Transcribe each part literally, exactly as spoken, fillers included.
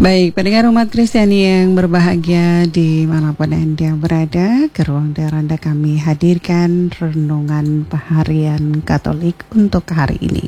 Baik, pendengar umat Kristiani yang berbahagia dimanapun Anda berada, ke ruang Anda kami hadirkan renungan harian Katolik untuk hari ini.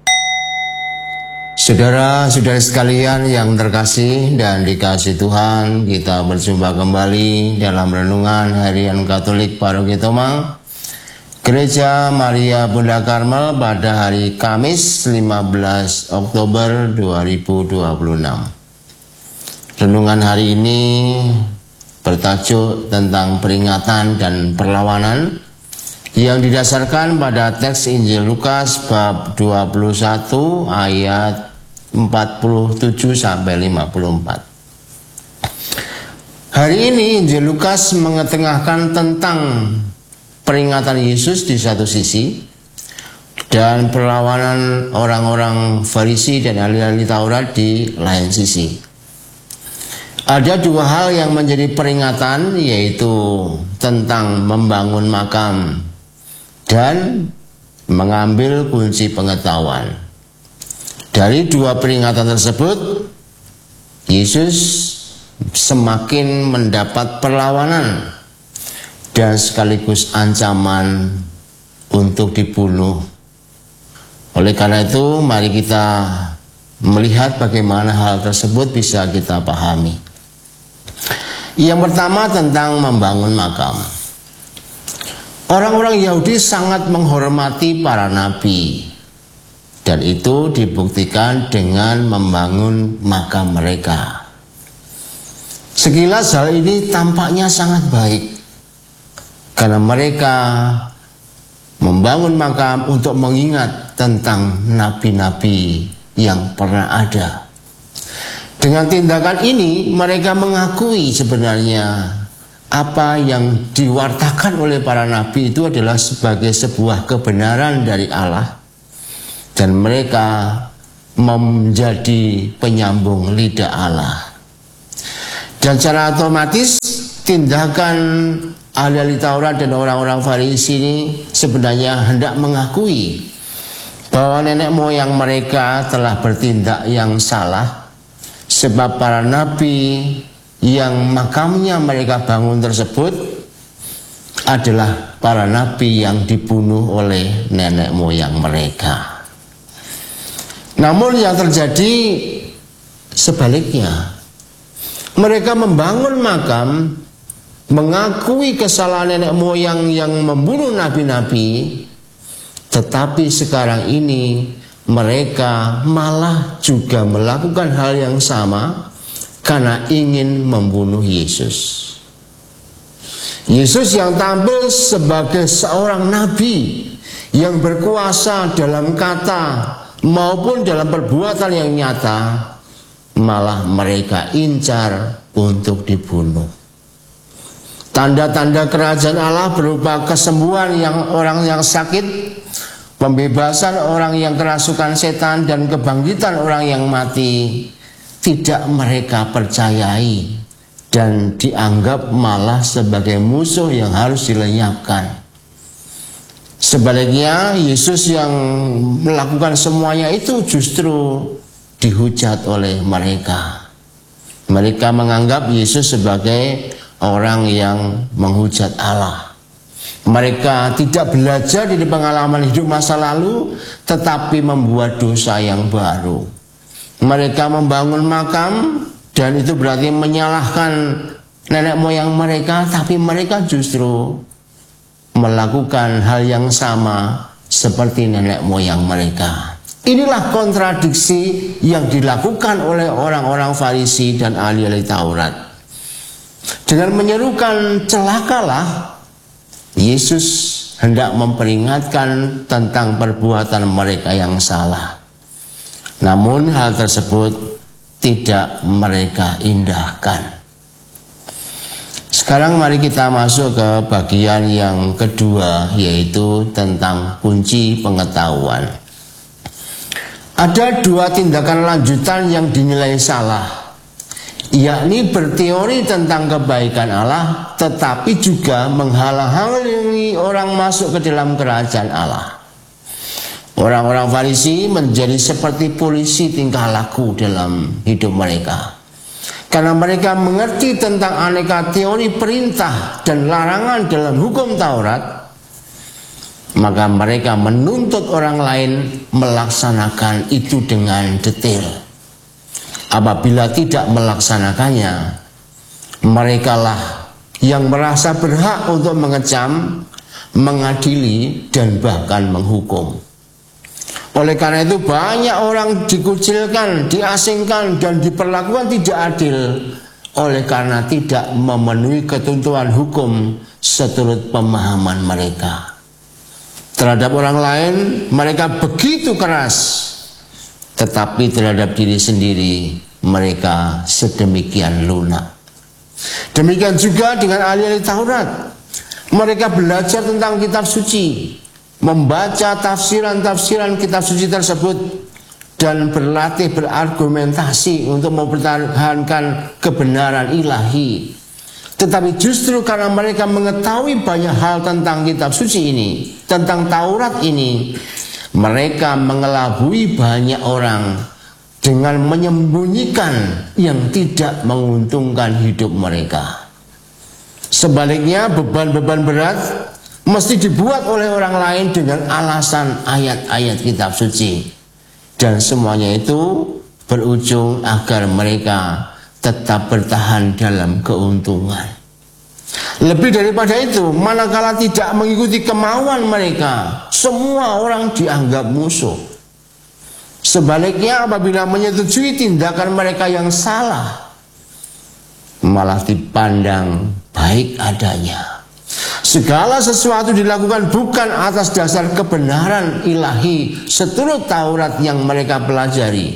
Saudara-saudari sekalian yang terkasih dan dikasih Tuhan, kita berjumpa kembali dalam renungan harian Katolik Paroki Tomang, Gereja Maria Bunda Karmel pada hari Kamis lima belas Oktober dua ribu dua puluh enam. Renungan hari ini bertajuk tentang peringatan dan perlawanan yang didasarkan pada teks Injil Lukas bab dua puluh satu ayat empat puluh tujuh sampai lima puluh empat. Hari ini Injil Lukas mengetengahkan tentang peringatan Yesus di satu sisi dan perlawanan orang-orang Farisi dan ahli-ahli Taurat di lain sisi. Ada dua hal yang menjadi peringatan, yaitu tentang membangun makam dan mengambil kunci pengetahuan. Dari dua peringatan tersebut, Yesus semakin mendapat perlawanan dan sekaligus ancaman untuk dibunuh. Oleh karena itu, mari kita melihat bagaimana hal tersebut bisa kita pahami. Yang pertama tentang membangun makam. Orang-orang Yahudi sangat menghormati para nabi, dan itu dibuktikan dengan membangun makam mereka. Sekilas hal ini tampaknya sangat baik, karena mereka membangun makam untuk mengingat tentang nabi-nabi yang pernah ada. Dengan tindakan ini mereka mengakui sebenarnya apa yang diwartakan oleh para nabi itu adalah sebagai sebuah kebenaran dari Allah, dan mereka menjadi penyambung lidah Allah. Dan secara otomatis tindakan ahli-ahli Taurat dan orang-orang Farisi ini sebenarnya hendak mengakui bahwa nenek moyang mereka telah bertindak yang salah, sebab para nabi yang makamnya mereka bangun tersebut adalah para nabi yang dibunuh oleh nenek moyang mereka. Namun yang terjadi sebaliknya. Mereka membangun makam, mengakui kesalahan nenek moyang yang membunuh nabi-nabi, tetapi sekarang ini mereka malah juga melakukan hal yang sama karena ingin membunuh Yesus. Yesus yang tampil sebagai seorang nabi yang berkuasa dalam kata maupun dalam perbuatan yang nyata, malah mereka incar untuk dibunuh. Tanda-tanda kerajaan Allah berupa kesembuhan yang orang yang sakit, pembebasan orang yang kerasukan setan, dan kebangkitan orang yang mati tidak mereka percayai dan dianggap malah sebagai musuh yang harus dilenyapkan. Sebaliknya, Yesus yang melakukan semuanya itu justru dihujat oleh mereka. Mereka menganggap Yesus sebagai orang yang menghujat Allah. Mereka tidak belajar dari pengalaman hidup masa lalu, tetapi membuat dosa yang baru. Mereka membangun makam, dan itu berarti menyalahkan nenek moyang mereka, tapi mereka justru melakukan hal yang sama seperti nenek moyang mereka. Inilah kontradiksi yang dilakukan oleh orang-orang Farisi dan ahli-ahli Taurat. Dengan menyerukan celakalah, Yesus hendak memperingatkan tentang perbuatan mereka yang salah. Namun hal tersebut tidak mereka indahkan. Sekarang mari kita masuk ke bagian yang kedua, yaitu tentang kunci pengetahuan. Ada dua tindakan lanjutan yang dinilai salah, yakni berteori tentang kebaikan Allah, tetapi juga menghalang-halangi orang masuk ke dalam kerajaan Allah. Orang-orang Farisi menjadi seperti polisi tingkah laku dalam hidup mereka. Karena mereka mengerti tentang aneka teori perintah dan larangan dalam hukum Taurat, maka mereka menuntut orang lain melaksanakan itu dengan detail. Apabila tidak melaksanakannya, merekalah yang merasa berhak untuk mengecam, mengadili, dan bahkan menghukum. Oleh karena itu banyak orang dikucilkan, diasingkan, dan diperlakukan tidak adil oleh karena tidak memenuhi ketentuan hukum seturut pemahaman mereka. Terhadap orang lain mereka begitu keras, tetapi terhadap diri sendiri mereka sedemikian lunak. Demikian juga dengan ahli-ahli Taurat. Mereka belajar tentang kitab suci, membaca tafsiran-tafsiran kitab suci tersebut, dan berlatih berargumentasi untuk mempertahankan kebenaran ilahi. Tetapi justru karena mereka mengetahui banyak hal tentang kitab suci ini, tentang Taurat ini, mereka mengelabui banyak orang dengan menyembunyikan yang tidak menguntungkan hidup mereka. Sebaliknya, beban-beban berat mesti dibuat oleh orang lain dengan alasan ayat-ayat kitab suci, dan semuanya itu berujung agar mereka tetap bertahan dalam keuntungan. Lebih daripada itu, manakala tidak mengikuti kemauan mereka, semua orang dianggap musuh. Sebaliknya, apabila menyetujui tindakan mereka yang salah, malah dipandang baik adanya. Segala sesuatu dilakukan bukan atas dasar kebenaran ilahi seturut Taurat yang mereka pelajari,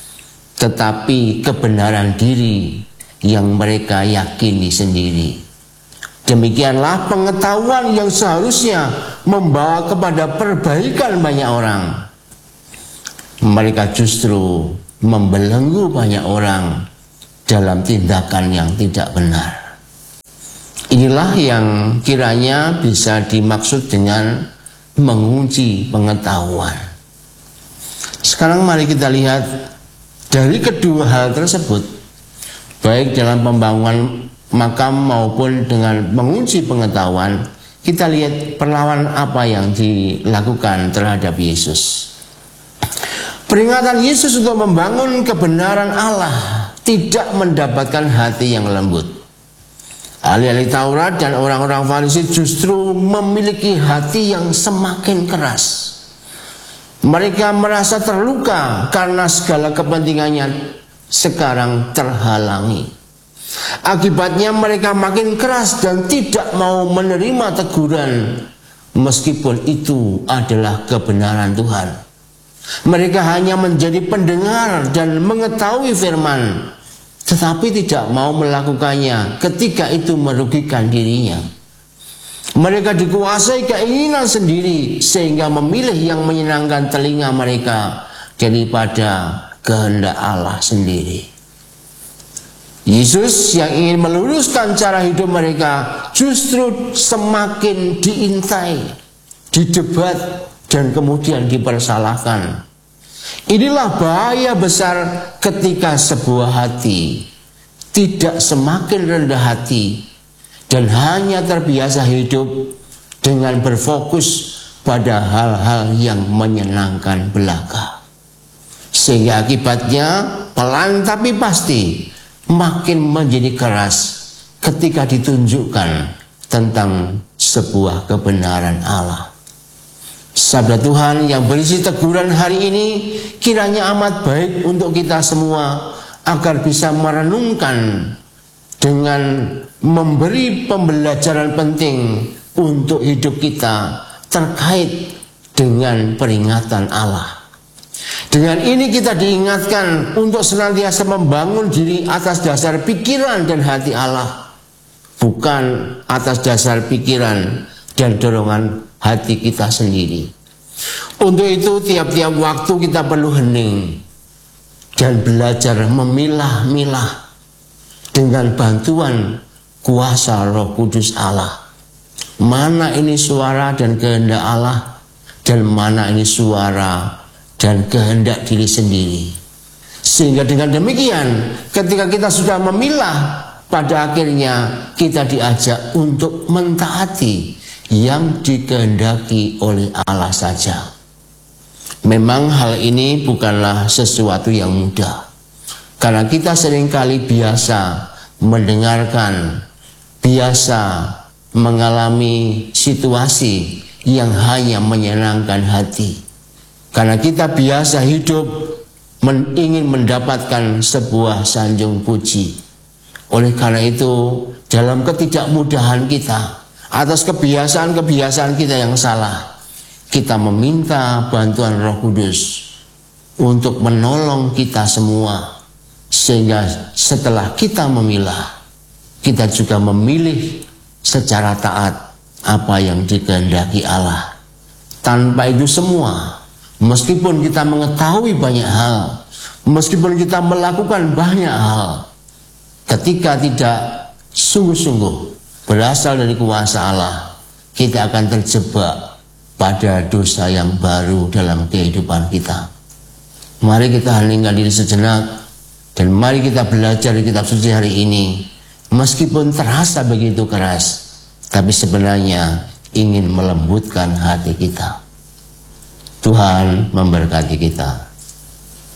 tetapi kebenaran diri yang mereka yakini sendiri. Demikianlah pengetahuan yang seharusnya membawa kepada perbaikan banyak orang. Mereka justru membelenggu banyak orang dalam tindakan yang tidak benar. Inilah yang kiranya bisa dimaksud dengan menguji pengetahuan. Sekarang mari kita lihat dari kedua hal tersebut, baik dalam pembangunan makam maupun dengan menguji pengetahuan, kita lihat perlawanan apa yang dilakukan terhadap Yesus. Peringatan Yesus untuk membangun kebenaran Allah tidak mendapatkan hati yang lembut. Ahli-ahli Taurat dan orang-orang Farisi justru memiliki hati yang semakin keras. Mereka merasa terluka karena segala kepentingannya sekarang terhalangi. Akibatnya mereka makin keras dan tidak mau menerima teguran, meskipun itu adalah kebenaran Tuhan. Mereka hanya menjadi pendengar dan mengetahui firman, tetapi tidak mau melakukannya ketika itu merugikan dirinya. Mereka dikuasai keinginan sendiri sehingga memilih yang menyenangkan telinga mereka daripada kehendak Allah sendiri. Yesus yang ingin meluruskan cara hidup mereka justru semakin diintai, didebat, dan kemudian dipersalahkan. Inilah bahaya besar ketika sebuah hati tidak semakin rendah hati dan hanya terbiasa hidup dengan berfokus pada hal-hal yang menyenangkan belaka. Sehingga akibatnya pelan tapi pasti makin menjadi keras ketika ditunjukkan tentang sebuah kebenaran Allah. Sabda Tuhan yang berisi teguran hari ini kiranya amat baik untuk kita semua, agar bisa merenungkan dengan memberi pembelajaran penting untuk hidup kita terkait dengan peringatan Allah. Dengan ini kita diingatkan untuk senantiasa membangun diri atas dasar pikiran dan hati Allah, bukan atas dasar pikiran dan dorongan hati kita sendiri. Untuk itu tiap-tiap waktu kita perlu hening dan belajar memilah-milah dengan bantuan kuasa Roh Kudus Allah. Mana ini suara dan kehendak Allah, dan mana ini suara dan kehendak diri sendiri. Sehingga dengan demikian, ketika kita sudah memilah, pada akhirnya kita diajak untuk mentaati yang dikehendaki oleh Allah saja. Memang hal ini bukanlah sesuatu yang mudah, karena kita seringkali biasa mendengarkan, biasa mengalami situasi yang hanya menyenangkan hati. Karena kita biasa hidup men ingin mendapatkan sebuah sanjung puji. Oleh karena itu, dalam ketidakmudahan kita, atas kebiasaan-kebiasaan kita yang salah, kita meminta bantuan Roh Kudus untuk menolong kita semua. Sehingga setelah kita memilah, kita juga memilih secara taat apa yang dikehendaki Allah. Tanpa itu semua, meskipun kita mengetahui banyak hal, meskipun kita melakukan banyak hal, ketika tidak sungguh-sungguh berasal dari kuasa Allah, kita akan terjebak pada dosa yang baru dalam kehidupan kita. Mari kita heningkan diri sejenak, dan mari kita belajar di kitab suci hari ini. Meskipun terasa begitu keras, tapi sebenarnya ingin melembutkan hati kita. Tuhan memberkati kita.